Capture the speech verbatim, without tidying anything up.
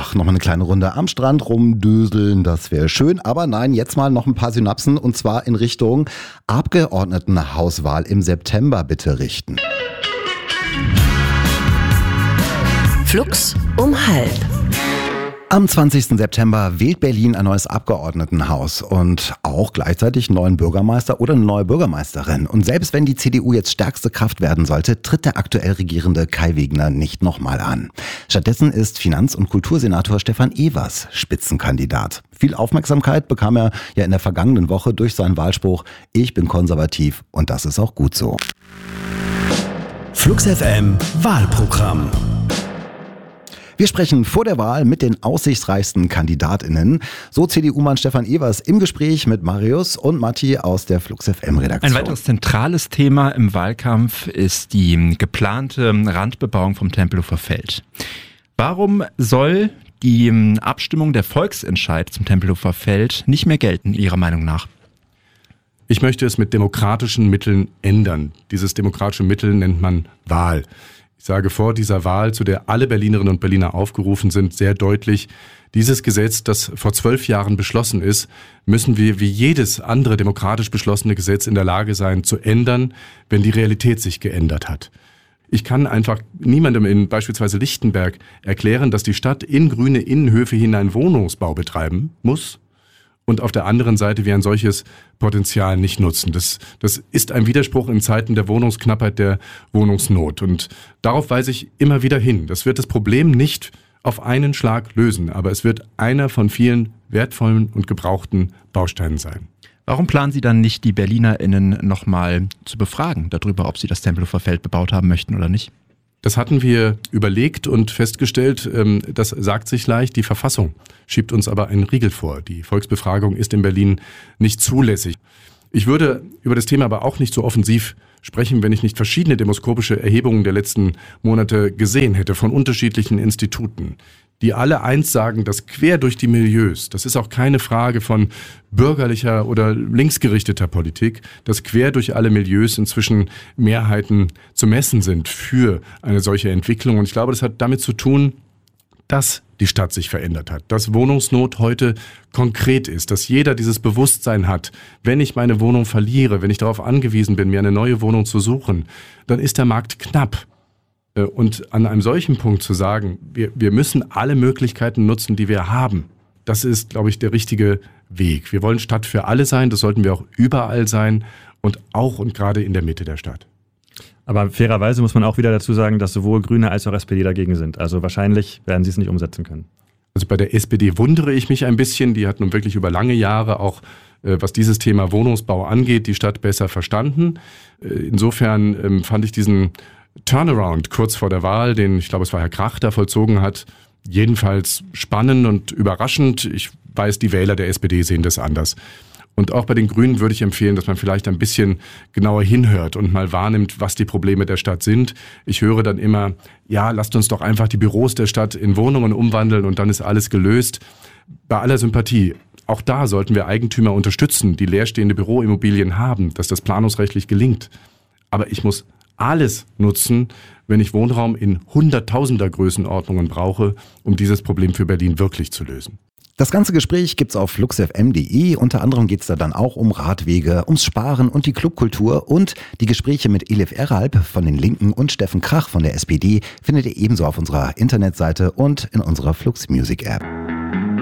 Ach, nochmal eine kleine Runde am Strand rumdöseln, das wäre schön. Aber nein, jetzt mal noch ein paar Synapsen und zwar in Richtung Abgeordnetenhauswahl im September bitte richten. Flux um halb. Am zwanzigsten September wählt Berlin ein neues Abgeordnetenhaus und auch gleichzeitig einen neuen Bürgermeister oder eine neue Bürgermeisterin. Und selbst wenn die C D U jetzt stärkste Kraft werden sollte, tritt der aktuell regierende Kai Wegner nicht nochmal an. Stattdessen ist Finanz- und Kultursenator Stefan Evers Spitzenkandidat. Viel Aufmerksamkeit bekam er ja in der vergangenen Woche durch seinen Wahlspruch: Ich bin konservativ und das ist auch gut so. Flux F M Wahlprogramm. Wir sprechen vor der Wahl mit den aussichtsreichsten KandidatInnen. So C D U-Mann Stefan Evers im Gespräch mit Marius und Matti aus der Flux F M-Redaktion. Ein weiteres zentrales Thema im Wahlkampf ist die geplante Randbebauung vom Tempelhofer Feld. Warum soll die Abstimmung der Volksentscheid zum Tempelhofer Feld nicht mehr gelten, Ihrer Meinung nach? Ich möchte es mit demokratischen Mitteln ändern. Dieses demokratische Mittel nennt man Wahl. Ich sage vor dieser Wahl, zu der alle Berlinerinnen und Berliner aufgerufen sind, sehr deutlich: Dieses Gesetz, das vor zwölf Jahren beschlossen ist, müssen wir wie jedes andere demokratisch beschlossene Gesetz in der Lage sein zu ändern, wenn die Realität sich geändert hat. Ich kann einfach niemandem in beispielsweise Lichtenberg erklären, dass die Stadt in grüne Innenhöfe hinein Wohnungsbau betreiben muss und auf der anderen Seite wir ein solches Potenzial nicht nutzen. Das, das ist ein Widerspruch in Zeiten der Wohnungsknappheit, der Wohnungsnot. Und darauf weise ich immer wieder hin. Das wird das Problem nicht auf einen Schlag lösen, aber es wird einer von vielen wertvollen und gebrauchten Bausteinen sein. Warum planen Sie dann nicht, die BerlinerInnen nochmal zu befragen darüber, ob sie das Tempelhofer Feld bebaut haben möchten oder nicht? Das hatten wir überlegt und festgestellt, das sagt sich leicht, die Verfassung schiebt uns aber einen Riegel vor. Die Volksbefragung ist in Berlin nicht zulässig. Ich würde über das Thema aber auch nicht so offensiv sprechen, wenn ich nicht verschiedene demoskopische Erhebungen der letzten Monate gesehen hätte von unterschiedlichen Instituten, die alle eins sagen, dass quer durch die Milieus, das ist auch keine Frage von bürgerlicher oder linksgerichteter Politik, dass quer durch alle Milieus inzwischen Mehrheiten zu messen sind für eine solche Entwicklung. Und ich glaube, das hat damit zu tun, dass die Stadt sich verändert hat, dass Wohnungsnot heute konkret ist, dass jeder dieses Bewusstsein hat: Wenn ich meine Wohnung verliere, wenn ich darauf angewiesen bin, mir eine neue Wohnung zu suchen, dann ist der Markt knapp. Und an einem solchen Punkt zu sagen, wir, wir müssen alle Möglichkeiten nutzen, die wir haben, das ist, glaube ich, der richtige Weg. Wir wollen Stadt für alle sein, das sollten wir auch überall sein und auch und gerade in der Mitte der Stadt. Aber fairerweise muss man auch wieder dazu sagen, dass sowohl Grüne als auch S P D dagegen sind. Also wahrscheinlich werden sie es nicht umsetzen können. Also bei der S P D wundere ich mich ein bisschen. Die hat nun wirklich über lange Jahre auch, äh, was dieses Thema Wohnungsbau angeht, die Stadt besser verstanden. Äh, insofern ähm, fand ich diesen Turnaround kurz vor der Wahl, den, ich glaube, es war Herr Krach, da vollzogen hat, jedenfalls spannend und überraschend. Ich weiß, die Wähler der S P D sehen das anders. Und auch bei den Grünen würde ich empfehlen, dass man vielleicht ein bisschen genauer hinhört und mal wahrnimmt, was die Probleme der Stadt sind. Ich höre dann immer, ja, lasst uns doch einfach die Büros der Stadt in Wohnungen umwandeln und dann ist alles gelöst. Bei aller Sympathie, auch da sollten wir Eigentümer unterstützen, die leerstehende Büroimmobilien haben, dass das planungsrechtlich gelingt. Aber ich muss alles nutzen, wenn ich Wohnraum in Hunderttausender Größenordnungen brauche, um dieses Problem für Berlin wirklich zu lösen. Das ganze Gespräch gibt's auf fluxfm punkt de. Unter anderem geht's da dann auch um Radwege, ums Sparen und die Clubkultur. Und die Gespräche mit Elif Eralp von den Linken und Steffen Krach von der S P D findet ihr ebenso auf unserer Internetseite und in unserer Flux Music App.